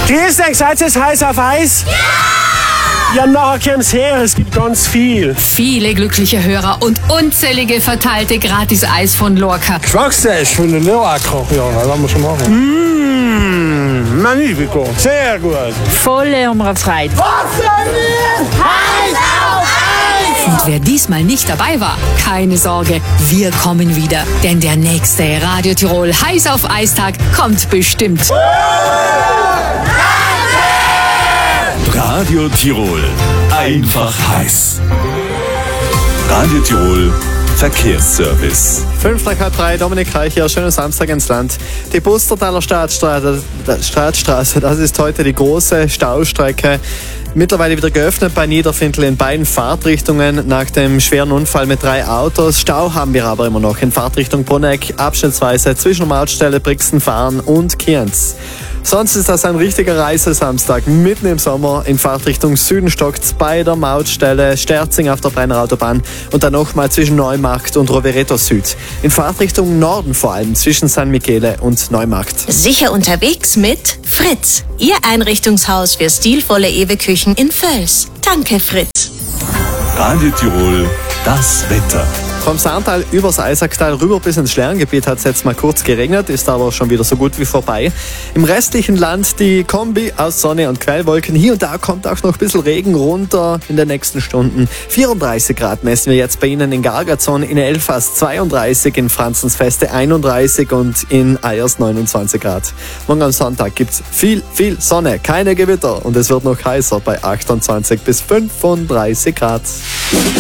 Grüß euch, seid ihr heiß auf Eis? Ja, nachher kommt's her, es gibt ganz viel. Viele glückliche Hörer und unzählige verteilte Gratis-Eis von Lorca. Geschmackseis von der Lorca. Ja, das werden wir schon machen. Magnifico, sehr gut. Volle unserer Freude. Und wer diesmal nicht dabei war, keine Sorge, wir kommen wieder. Denn der nächste Radio Tirol Heiß auf Eistag kommt bestimmt. Radio Tirol, einfach heiß. Radio Tirol, Verkehrsservice. 2:05, Dominik Reich hier, schönen Samstag ins Land. Die Pustertaler Stadtstraße, das ist heute die große Staustrecke. Mittlerweile wieder geöffnet bei Niederfindl in beiden Fahrtrichtungen nach dem schweren Unfall mit 3 Autos. Stau haben wir aber immer noch in Fahrtrichtung Brunegg, abschnittsweise zwischen Mautstelle Brixen-Fahren und Kienz. Sonst ist das ein richtiger Reisesamstag, mitten im Sommer in Fahrtrichtung Süden stockt's bei der Mautstelle Sterzing auf der Brenner Autobahn und dann nochmal zwischen Neumarkt und Rovereto Süd. In Fahrtrichtung Norden vor allem zwischen San Michele und Neumarkt. Sicher unterwegs mit Fritz, Ihr Einrichtungshaus für stilvolle Ewe-Küchen in Völs. Danke, Fritz. Radio Tirol, das Wetter. Vom Saartal übers Eisacktal rüber bis ins Sterngebiet hat es jetzt mal kurz geregnet, ist aber schon wieder so gut wie vorbei. Im restlichen Land die Kombi aus Sonne und Quellwolken. Hier und da kommt auch noch ein bisschen Regen runter in den nächsten Stunden. 34 Grad messen wir jetzt bei Ihnen in Gargazon, in Elfas 32, in Franzensfeste 31 und in Eyers 29 Grad. Morgen am Sonntag gibt's viel Sonne, keine Gewitter und es wird noch heißer bei 28 bis 35 Grad.